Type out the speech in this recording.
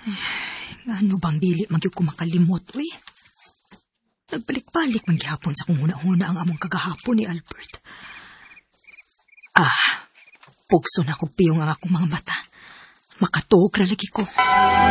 Ano bang dili magyud ko makalimot, uy? Nagbalik-balik manggihapon sa kung huna-huna ang among kagahapon ni Albert. Pugso na kong piyong ang akong mga mata. Makatuog ra lagi ko.